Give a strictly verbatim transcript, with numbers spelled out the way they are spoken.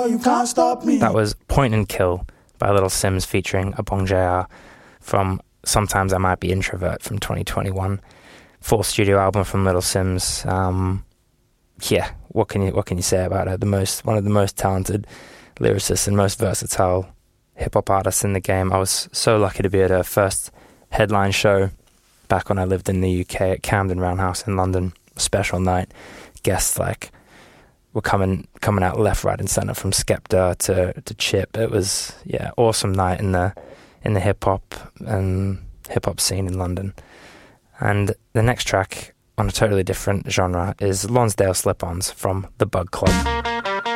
you can't stop me. That was Point and Kill by Little Sims featuring Abong J R from Sometimes I Might Be Introvert from twenty twenty-one. Full studio album from Little Sims. Um, yeah, what can you what can you say about her? The most one of the most talented lyricists and most versatile hip hop artists in the game. I was so lucky to be at her first headline show back when I lived in the U K at Camden Roundhouse in London. Special night. Guests like were coming coming out left, right, and centre from Skepta to to Chip. It was yeah, awesome night in the in the hip hop and hip hop scene in London. And the next track on a totally different genre is Lonsdale Slip-Ons from The Bug Club.